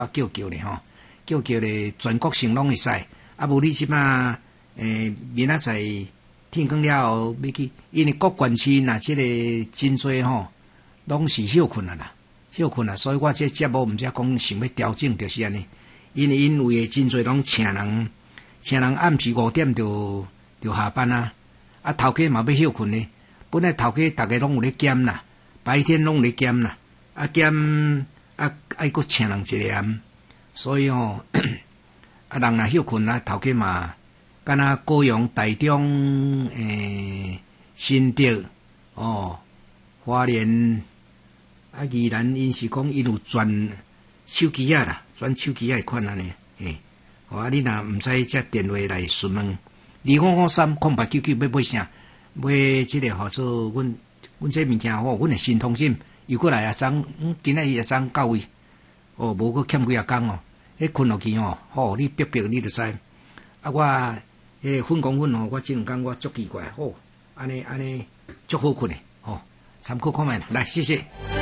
叫咧吼，叫咧全国性拢会使。啊，无你即马明仔载天光了后要去，因为各县市若即个真多吼，拢是休困啦，所以我这节目毋则讲想要调整，就是安尼。因为真多拢请人暗时5点就下班啊，啊头家嘛要休困呢。本来头家逐个拢有咧兼啦，白天拢有咧兼啦，啊兼啊爱搁请人一个暗，所以啊人若休困啊，头家嘛，敢若高雄、台中、新竹、花莲啊宜兰，因是讲因有专手机啊啦，专手机啊款安尼，啊你若毋使接电话来询问，25530899要买啥？买即个号做阮这物件阮的新通信又过来昨今仔日昨到位，无搁欠几啊工迄困落去你逼你就知。啊我分工分我这2工我足奇怪，安尼足好困的，参考看觅，来谢谢。